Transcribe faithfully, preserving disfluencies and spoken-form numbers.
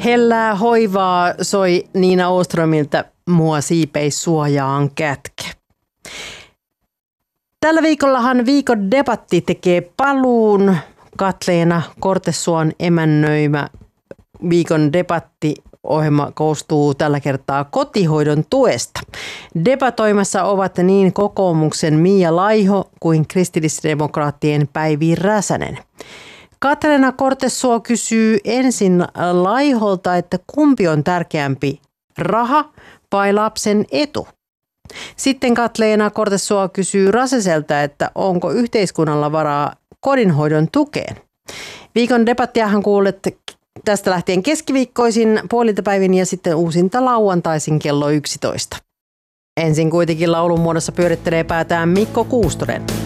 Hellää hoivaa soi Niina Åströmiltä Mua siipeis suojaan kätke. Tällä viikollahan viikon debatti tekee paluun. Katleena Kortesuon emännöimä viikon debattiohjelma koostuu tällä kertaa kotihoidon tuesta. Debatoimassa ovat niin kokoomuksen Mia Laiho kuin kristillisdemokraattien Päivi Räsänen. Katleena Kortesuo kysyy ensin Laiholta, että kumpi on tärkeämpi, raha vai lapsen etu? Sitten Katleena Kortesuo kysyy Räsäseltä, että onko yhteiskunnalla varaa kodinhoidon tukeen. Viikon debattiahan kuulet tästä lähtien keskiviikkoisin puolilta päivin ja sitten uusinta lauantaisin kello yksitoista. Ensin kuitenkin laulun muodossa pyörittelee päätään Mikko Kuustonen.